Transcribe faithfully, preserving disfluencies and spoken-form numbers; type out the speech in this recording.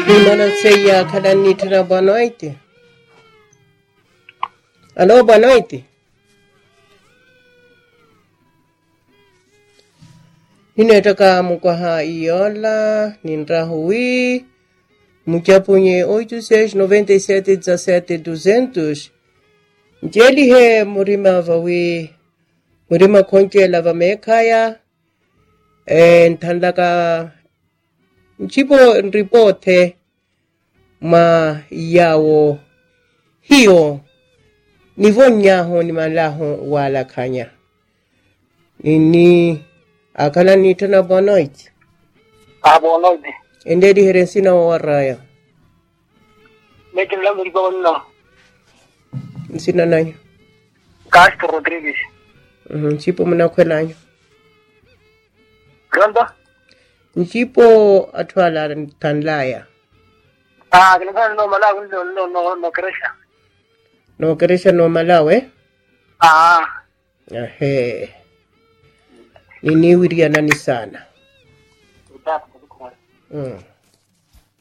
Nimana seya kalani tuna banoite. Alo banoite. Ninataka mukwaha iola, ninrahui, muchapunye oito seis noventa e sete dezessete duzentos. Njeli he murima vawi, murima konche lava mekaya, e ntandaka nchipo nripote ma yawo hiyo nivonyaho ni malaho wala kanya. Ini akala ni tana bonoit. Ah, bonoit. Ende di herensina waraya. Mekin lamri bono. Sina nanyo. Castro Rodriguez. Mhm, chipo mna kwelanyo. Granda? Nchipo atwala tanlaya. Ah, kinaga no malawi no no no no kresha. No kresha no malawe? Ah. Ahe. Nini wiria nani sana. Utaka kwa. Mm.